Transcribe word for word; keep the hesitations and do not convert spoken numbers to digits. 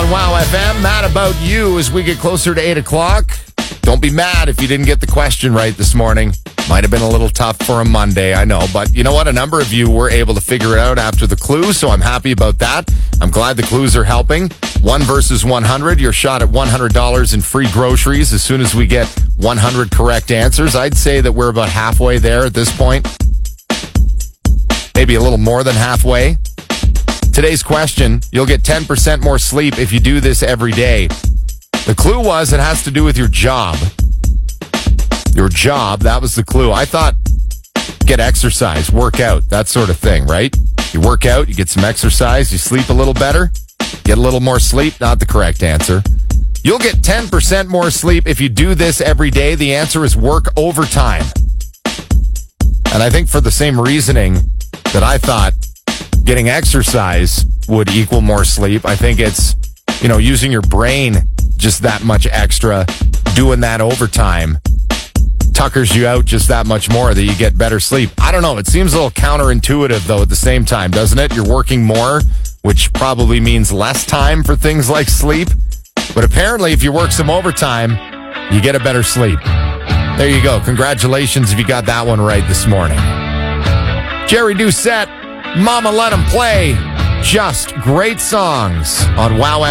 on Wow F M. Mad about you as we get closer to eight o'clock. Don't be mad if you didn't get the question right this morning. Might have been a little tough for a Monday, I know. But you know what? A number of you were able to figure it out after the clue, so I'm happy about that. I'm glad the clues are helping. One versus one hundred. Your shot at one hundred dollars in free groceries as soon as we get one hundred correct answers. I'd say that we're about halfway there at this point. Maybe a little more than halfway. Today's question, you'll get ten percent more sleep if you do this every day. The clue was it has to do with your job. Your job, that was the clue. I thought get exercise, work out, that sort of thing, right? You work out, you get some exercise, you sleep a little better, get a little more sleep. Not the correct answer. You'll get ten percent more sleep if you do this every day. The answer is work overtime. And I think for the same reasoning that I thought getting exercise would equal more sleep, I think it's, you know, using your brain just that much extra, doing that overtime tuckers you out just that much more that you get better sleep. I don't know. It seems a little counterintuitive, though, at the same time, doesn't it? You're working more, which probably means less time for things like sleep. But apparently, if you work some overtime, you get a better sleep. There you go. Congratulations if you got that one right this morning. Jerry Doucette, Mama Let 'Em Play. Just great songs on Wow